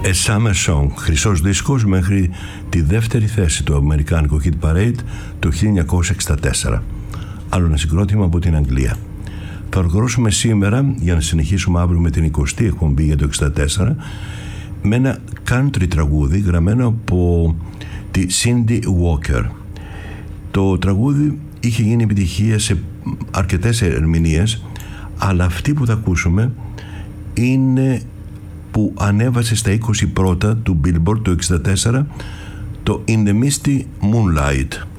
A Summer Song, χρυσός δίσκος μέχρι τη δεύτερη θέση του αμερικάνικου Hit Parade το 1964. Άλλο ένα συγκρότημα από την Αγγλία. Θα ολοκληρώσουμε σήμερα, για να συνεχίσουμε αύριο με την 20η εκπομπή για το 1964, με ένα country τραγούδι γραμμένο από τη Cindy Walker. Το τραγούδι είχε γίνει επιτυχία σε αρκετές ερμηνείες, αλλά αυτή που θα ακούσουμε είναι που ανέβασε στα 20 πρώτα του Billboard το 1964, το In the Misty Moonlight.